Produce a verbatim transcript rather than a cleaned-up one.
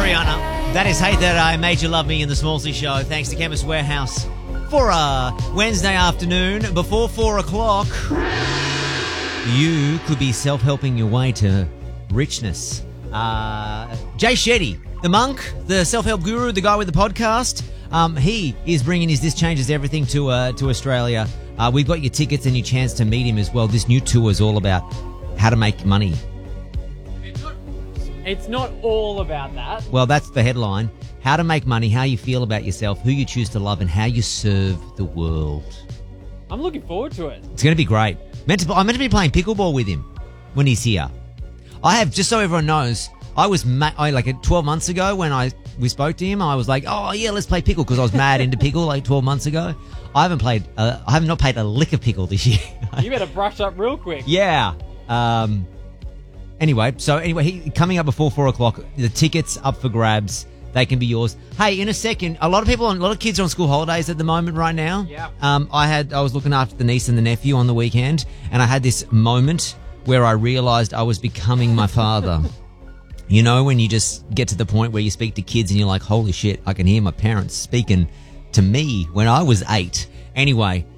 Ariana. That is Hate That I Made You Love Me in the Smallsy Show. Thanks to Chemist Warehouse for a Wednesday afternoon before four o'clock. You could be self-helping your way to richness. Uh, Jay Shetty, the monk, the self-help guru, the guy with the podcast, um, he is bringing his This Changes Everything to uh, to Australia. Uh, we've got your tickets and your chance to meet him as well. This new tour is all about how to make money. It's not all about that. Well, that's the headline. How to make money, how you feel about yourself, who you choose to love, and how you serve the world. I'm looking forward to it. It's going to be great. Meant to, I'm meant to be playing pickleball with him when he's here. I have, just so everyone knows, I was ma- I, like twelve months ago when I we spoke to him, I was like, oh, yeah, let's play pickle because I was mad into pickle like twelve months ago. I haven't played, uh, I have not played a lick of pickle this year. You better brush up real quick. Yeah. Um... Anyway, so anyway, he, coming up before four o'clock, the tickets up for grabs. They can be yours. Hey, in a second, a lot of people, on, a lot of kids are on school holidays at the moment right now. Yeah. Um, I had, I was looking after the niece and the nephew on the weekend, and I had this moment where I realised I was becoming my father. You know, when you just get to the point where you speak to kids and you're like, holy shit, I can hear my parents speaking to me when I was eight. Anyway,